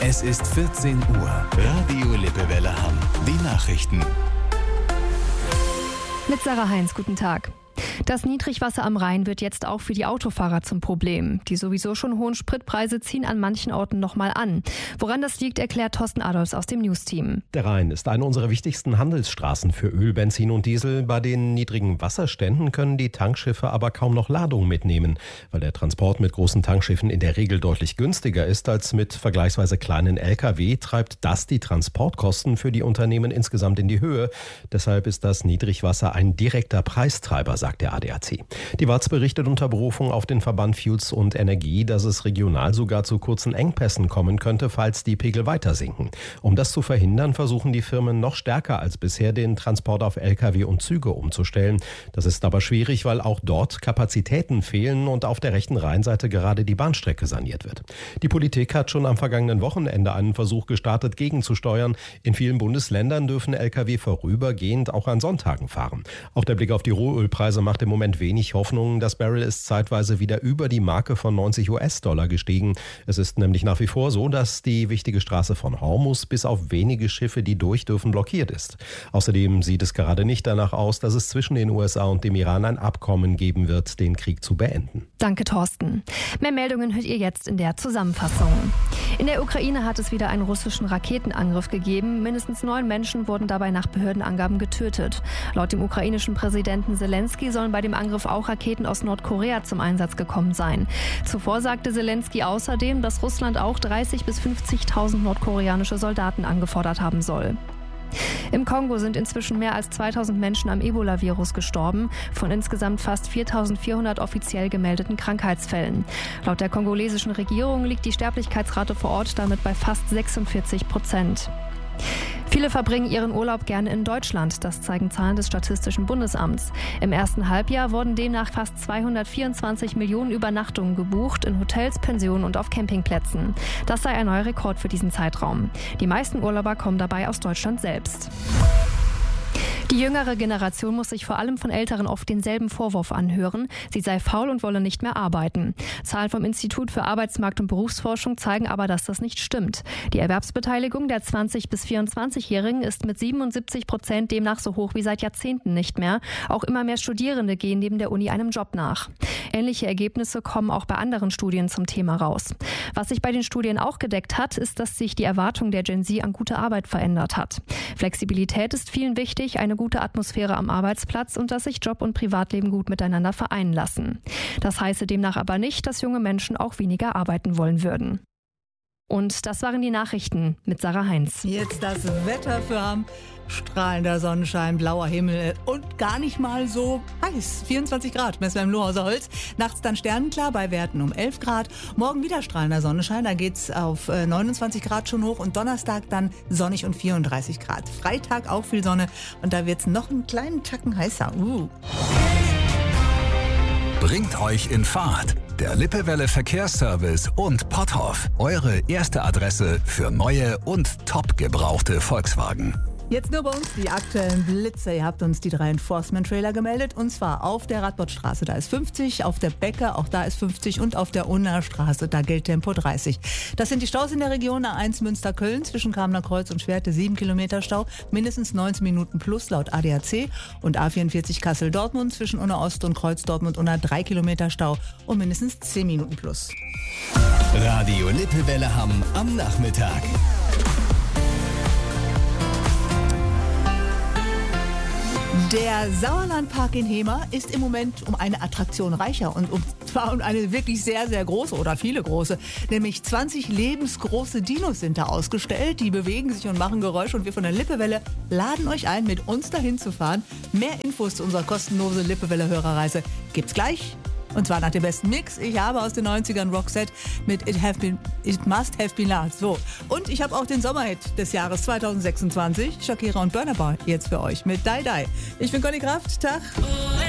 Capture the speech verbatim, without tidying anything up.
Es ist vierzehn Uhr. Radio Lippewelle Hamm. Die Nachrichten. Mit Sarah Heinz, guten Tag. Das Niedrigwasser am Rhein wird jetzt auch für die Autofahrer zum Problem. Die sowieso schon hohen Spritpreise ziehen an manchen Orten nochmal an. Woran das liegt, erklärt Thorsten Adolfs aus dem News-Team. Der Rhein ist eine unserer wichtigsten Handelsstraßen für Öl, Benzin und Diesel. Bei den niedrigen Wasserständen können die Tankschiffe aber kaum noch Ladung mitnehmen. Weil der Transport mit großen Tankschiffen in der Regel deutlich günstiger ist als mit vergleichsweise kleinen L K W, treibt das die Transportkosten für die Unternehmen insgesamt in die Höhe. Deshalb ist das Niedrigwasser ein direkter Preistreiber, sagt der A D A C. Die W A Z berichtet unter Berufung auf den Verband Fuels und Energie, dass es regional sogar zu kurzen Engpässen kommen könnte, falls die Pegel weiter sinken. Um das zu verhindern, versuchen die Firmen noch stärker als bisher den Transport auf L K W und Züge umzustellen. Das ist aber schwierig, weil auch dort Kapazitäten fehlen und auf der rechten Rheinseite gerade die Bahnstrecke saniert wird. Die Politik hat schon am vergangenen Wochenende einen Versuch gestartet, gegenzusteuern. In vielen Bundesländern dürfen L K W vorübergehend auch an Sonntagen fahren. Auch der Blick auf die Rohölpreise macht im Moment wenig Hoffnung. Das Barrel ist zeitweise wieder über die Marke von neunzig US-Dollar gestiegen. Es ist nämlich nach wie vor so, dass die wichtige Straße von Hormuz bis auf wenige Schiffe, die durch dürfen, blockiert ist. Außerdem sieht es gerade nicht danach aus, dass es zwischen den U S A und dem Iran ein Abkommen geben wird, den Krieg zu beenden. Danke, Thorsten. Mehr Meldungen hört ihr jetzt in der Zusammenfassung. In der Ukraine hat es wieder einen russischen Raketenangriff gegeben. Mindestens neun Menschen wurden dabei nach Behördenangaben getötet. Laut dem ukrainischen Präsidenten Zelensky sollen bei dem Angriff auch Raketen aus Nordkorea zum Einsatz gekommen sein. Zuvor sagte Zelensky außerdem, dass Russland auch dreißigtausend bis fünfzigtausend nordkoreanische Soldaten angefordert haben soll. Im Kongo sind inzwischen mehr als zweitausend Menschen am Ebola-Virus gestorben, von insgesamt fast viertausendvierhundert offiziell gemeldeten Krankheitsfällen. Laut der kongolesischen Regierung liegt die Sterblichkeitsrate vor Ort damit bei fast sechsundvierzig Prozent. Viele verbringen ihren Urlaub gerne in Deutschland, das zeigen Zahlen des Statistischen Bundesamts. Im ersten Halbjahr wurden demnach fast zweihundertvierundzwanzig Millionen Übernachtungen gebucht in Hotels, Pensionen und auf Campingplätzen. Das sei ein neuer Rekord für diesen Zeitraum. Die meisten Urlauber kommen dabei aus Deutschland selbst. Die jüngere Generation muss sich vor allem von Älteren oft denselben Vorwurf anhören, sie sei faul und wolle nicht mehr arbeiten. Zahlen vom Institut für Arbeitsmarkt- und Berufsforschung zeigen aber, dass das nicht stimmt. Die Erwerbsbeteiligung der zwanzig- bis vierundzwanzigjährigen ist mit siebenundsiebzig Prozent demnach so hoch wie seit Jahrzehnten nicht mehr. Auch immer mehr Studierende gehen neben der Uni einem Job nach. Ähnliche Ergebnisse kommen auch bei anderen Studien zum Thema raus. Was sich bei den Studien auch gedeckt hat, ist, dass sich die Erwartung der Gen Z an gute Arbeit verändert hat. Flexibilität ist vielen wichtig, eine gute Atmosphäre am Arbeitsplatz und dass sich Job und Privatleben gut miteinander vereinen lassen. Das heiße demnach aber nicht, dass junge Menschen auch weniger arbeiten wollen würden. Und das waren die Nachrichten mit Sarah Heinz. Jetzt das Wetter für Hamm. Strahlender Sonnenschein, blauer Himmel und gar nicht mal so heiß. vierundzwanzig Grad messen wir im Lohhauser Holz. Nachts dann sternenklar bei Werten um elf Grad. Morgen wieder strahlender Sonnenschein, da geht's auf neunundzwanzig Grad schon hoch. Und Donnerstag dann sonnig und vierunddreißig Grad. Freitag auch viel Sonne und da wird's noch einen kleinen Tacken heißer. Uh. Bringt euch in Fahrt. Der Lippewelle Verkehrsservice und Potthoff. Eure erste Adresse für neue und top gebrauchte Volkswagen. Jetzt nur bei uns die aktuellen Blitze. Ihr habt uns die drei Enforcement-Trailer gemeldet. Und zwar auf der Radbottstraße, da ist fünfzig, auf der Becker, auch da ist fünfzig und auf der Unna-Straße, da gilt Tempo dreißig. Das sind die Staus in der Region A eins Münster-Köln zwischen Kamener Kreuz und Schwerte, sieben Kilometer Stau, mindestens neunzehn Minuten plus laut A D A C. Und A vierundvierzig Kassel-Dortmund zwischen Unna Ost und Kreuz Dortmund Unna, drei Kilometer Stau und mindestens zehn Minuten plus. Radio Lippewelle Hamm am Nachmittag. Der Sauerlandpark in Hemer ist im Moment um eine Attraktion reicher und um, zwar um eine wirklich sehr, sehr große oder viele große, nämlich zwanzig lebensgroße Dinos sind da ausgestellt, die bewegen sich und machen Geräusche und wir von der Lippewelle laden euch ein, mit uns dahin zu fahren. Mehr Infos zu unserer kostenlosen Lippewelle-Hörerreise gibt's gleich. Und zwar nach dem besten Mix. Ich habe aus den neunzigern Roxette mit It, have been, It Must Have Been Love. So. Und ich habe auch den Sommerhit des Jahres zweitausendsechsundzwanzig, Shakira und Burna Boy, jetzt für euch mit Die Die. Ich bin Conny Kraft. Tag.